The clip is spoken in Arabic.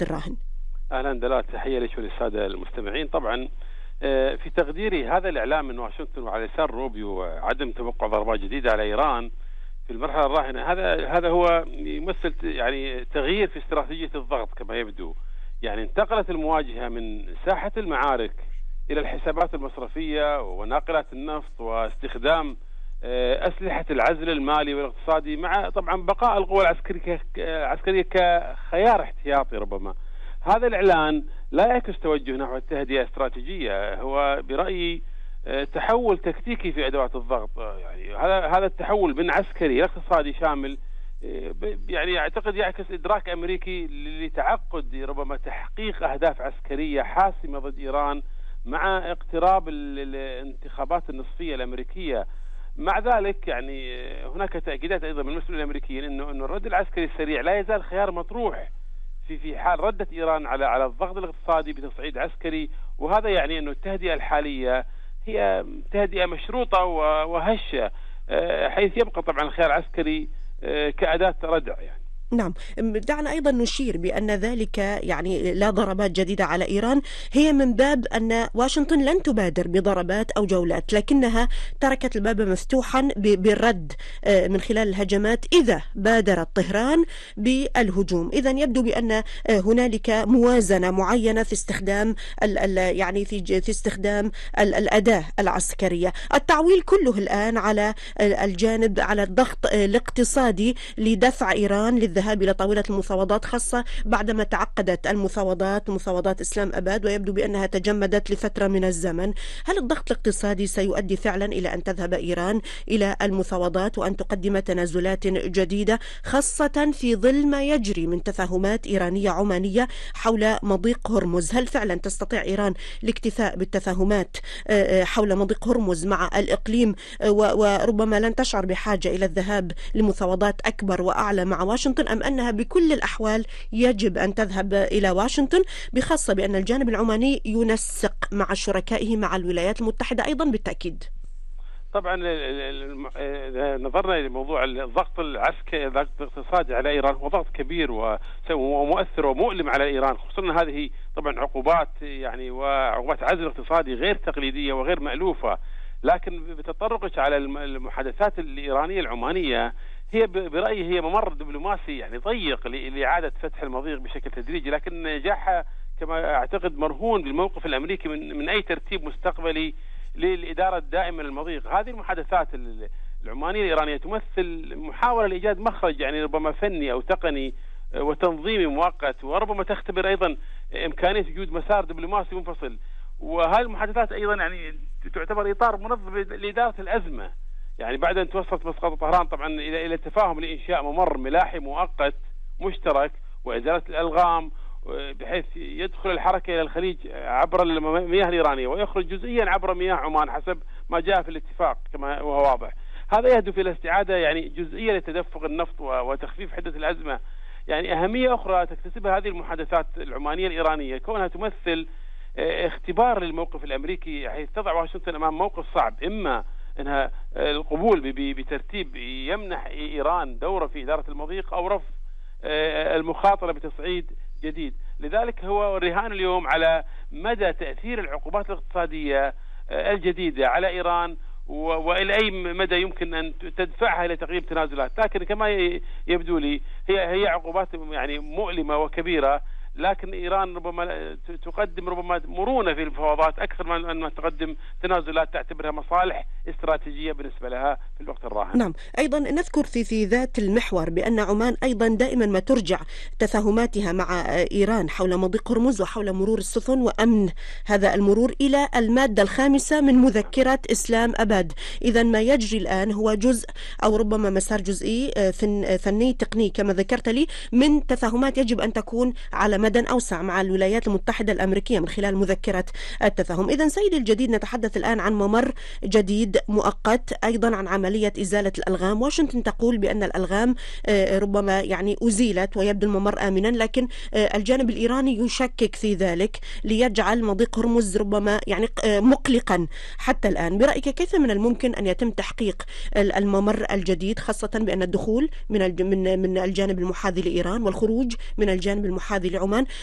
الراهن. أهلا دلال، تحية لك وللسادة المستمعين. طبعا في تقديري هذا الإعلام من واشنطن وعلى لسان روبيو عدم توقع ضربات جديدة على إيران في المرحلة الراهنة، هذا هو يمثل يعني تغيير في استراتيجية الضغط كما يبدو. يعني انتقلت المواجهة من ساحة المعارك إلى الحسابات المصرفية وناقلات النفط واستخدام أسلحة العزل المالي والاقتصادي، مع طبعا بقاء القوى العسكرية كخيار احتياطي. ربما هذا الإعلان لا يعكس توجه نحو التهدئة استراتيجية، هو برأيي تحول تكتيكي في أدوات الضغط. يعني هذا التحول من عسكري إلى اقتصادي شامل، يعني أعتقد يعكس إدراك أمريكي لتعقد ربما تحقيق أهداف عسكرية حاسمة ضد إيران مع اقتراب الانتخابات النصفية الأمريكية. مع ذلك يعني هناك تأكيدات أيضا من المسؤولين الأمريكيين إنه الرد العسكري السريع لا يزال خيار مطروح في حال ردت إيران على الضغط الاقتصادي بتصعيد عسكري، وهذا يعني أنه التهدئة الحالية هي تهدئة مشروطة وهشة، حيث يبقى طبعا الخيار العسكري كأداة ردع. يعني نعم، دعنا أيضا نشير بأن ذلك يعني لا ضربات جديدة على إيران هي من باب أن واشنطن لن تبادر بضربات أو جولات، لكنها تركت الباب مفتوحا بالرد من خلال الهجمات إذا بادرت طهران بالهجوم. إذا يبدو بأن هنالك موازنة معينة في استخدام يعني في استخدام الأداة العسكرية. التعويل كله الآن على الجانب على الضغط الاقتصادي لدفع إيران للذهاب إلى طاولة المفاوضات، خاصة بعدما تعقدت مفاوضات إسلام أباد ويبدو بأنها تجمدت لفترة من الزمن. هل الضغط الاقتصادي سيؤدي فعلا إلى أن تذهب إيران إلى المفاوضات وأن تقدم تنازلات جديدة، خاصة في ظل ما يجري من تفاهمات إيرانية عمانية حول مضيق هرمز؟ هل فعلا تستطيع إيران الاكتفاء بالتفاهمات حول مضيق هرمز مع الإقليم، وربما لن تشعر بحاجة إلى الذهاب لمفاوضات أكبر وأعلى مع واشنطن، أم أنها بكل الأحوال يجب أن تذهب إلى واشنطن، بخاصة بأن الجانب العماني ينسق مع شركائه مع الولايات المتحدة أيضا بالتأكيد؟ طبعا نظرنا لموضوع الضغط العسكري، الضغط الاقتصادي على إيران هو ضغط كبير ومؤثر ومؤلم على إيران، خصوصا هذه طبعا عقوبات يعني وعقوبات عزل اقتصادي غير تقليدية وغير مألوفة. لكن بتطرقش على المحادثات الإيرانية العمانية، هي برأيي هي ممر دبلوماسي يعني ضيق لإعادة فتح المضيق بشكل تدريجي، لكن نجاحها كما أعتقد مرهون بالموقف الأمريكي من أي ترتيب مستقبلي للإدارة الدائمة للمضيق. هذه المحادثات العمانية الإيرانية تمثل محاولة لإيجاد مخرج يعني ربما فني أو تقني وتنظيمي مؤقت، وربما تختبر أيضا إمكانية وجود مسار دبلوماسي منفصل. وهذه المحادثات أيضا يعني تعتبر إطار منظم لإدارة الأزمة، يعني بعد أن توصلت مسقط طهران طبعا إلى التفاهم لإنشاء ممر ملاحي مؤقت مشترك وإزالة الألغام، بحيث يدخل الحركة إلى الخليج عبر المياه الإيرانية ويخرج جزئيا عبر مياه عمان حسب ما جاء في الاتفاق كما وهو واضح. هذا يهدف إلى استعادة يعني جزئية لتدفق النفط وتخفيف حدة الأزمة. يعني أهمية أخرى تكتسبها هذه المحادثات العمانية الإيرانية كونها تمثل اختبار للموقف الأمريكي، حيث تضع واشنطن أمام موقف صعب، إما أنها القبول بترتيب يمنح إيران دورة في إدارة المضيق أو رفض المخاطرة بتصعيد جديد. لذلك هو الرهان اليوم على مدى تأثير العقوبات الاقتصادية الجديدة على إيران وإلى أي مدى يمكن أن تدفعها إلى تقديم تنازلات. لكن كما يبدو لي هي عقوبات يعني مؤلمة وكبيرة، لكن إيران ربما تقدم ربما مرونة في المفاوضات أكثر من أن تقدم تنازلات تعتبرها مصالح استراتيجية بالنسبة لها في الوقت الراهن. نعم، أيضا نذكر في ذات المحور بأن عمان أيضا دائما ما ترجع تفاهماتها مع إيران حول مضيق هرمز وحول مرور السفن وأمن هذا المرور إلى المادة 5 من مذكرة إسلام أباد. إذا ما يجري الآن هو جزء أو ربما مسار جزئي فني تقني كما ذكرت لي من تفاهمات يجب أن تكون على مدى أوسع مع الولايات المتحدة الأمريكية من خلال مذكرة التفاهم. إذن سيدي الجديد، نتحدث الآن عن ممر جديد مؤقت، أيضا عن عملية إزالة الألغام. واشنطن تقول بأن الألغام ربما يعني أزيلت ويبدو الممر آمنا، لكن الجانب الإيراني يشكك في ذلك ليجعل مضيق هرمز ربما يعني مقلقا حتى الآن. برأيك كيف من الممكن أن يتم تحقيق الممر الجديد، خاصة بأن الدخول من الجانب المحاذي لإيران والخروج من الجانب المحاذي لعمان